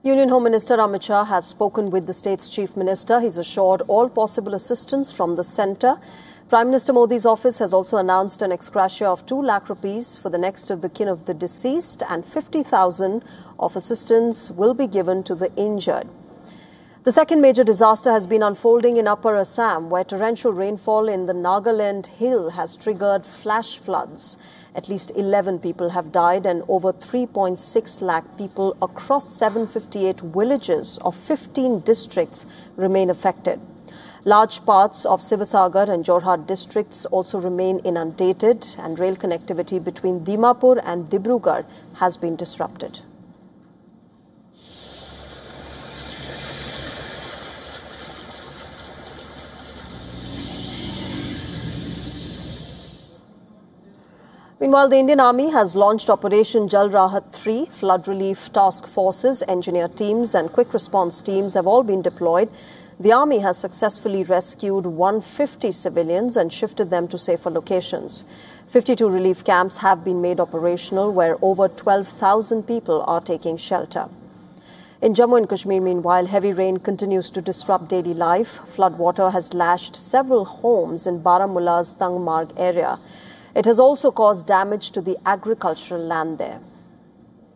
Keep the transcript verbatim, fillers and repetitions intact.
Union Home Minister Amit Shah has spoken with the state's chief minister. He's assured all possible assistance from the centre. Prime Minister Modi's office has also announced an ex gratia of two lakh rupees for the next of the kin of the deceased, and fifty thousand of assistance will be given to the injured. The second major disaster has been unfolding in Upper Assam, where torrential rainfall in the Nagaland hill has triggered flash floods. At least eleven people have died and over three point six lakh people across seven hundred fifty-eight villages of fifteen districts remain affected. Large parts of Sivasagar and Jorhat districts also remain inundated, and rail connectivity between Dimapur and Dibrugarh has been disrupted. Meanwhile, the Indian Army has launched Operation Jal Rahat three. Flood relief task forces, engineer teams and quick response teams have all been deployed. The Army has successfully rescued one hundred fifty civilians and shifted them to safer locations. fifty-two relief camps have been made operational, where over twelve thousand people are taking shelter. In Jammu and Kashmir, meanwhile, heavy rain continues to disrupt daily life. Floodwater has lashed several homes in Baramulla's Tangmarg area. It has also caused damage to the agricultural land there.